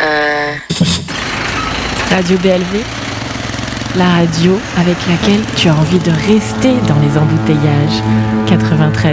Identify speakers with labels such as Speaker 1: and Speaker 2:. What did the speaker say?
Speaker 1: Radio BLV, la radio avec laquelle tu as envie de rester dans les embouteillages. 93.